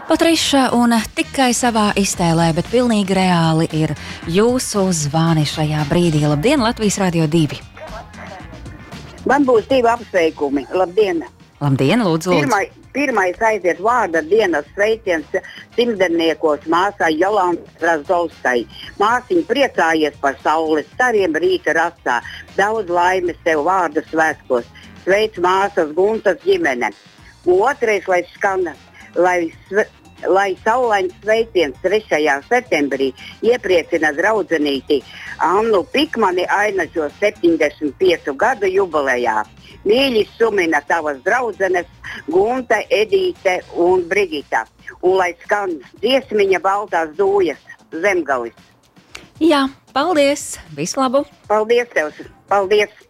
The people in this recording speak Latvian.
Patriša, un tikai savā iztēlē, bet pilnīgi reāli ir jūsu zvani šajā brīdī. Labdien, Latvijas Radio 2! Man būs 2 apsveikumi. Labdien! Labdien, lūdzu! Pirmais aiziet vārda dienas sveiciens simtdeniekos māsai Jolantai Brazdovskai. Māsiņa priecājies par saules stariem rīta rasā. Daudz laimes tev vārdu svētkos. Sveic māsas Guntas ģimene. Otrais, lai skan, lai saulains sveiciens 3. septembrī iepriecina draudzenīti Annu Pikmani ainažo 75 gadu jubilejā. Mīļi sumina tavas draudzenes Gunta, Edīte un Brigita. Un lai skan dziesmiņa Baltās dūjas Zemgalis. Jā, paldies! Visu labu! Paldies tev! Paldies!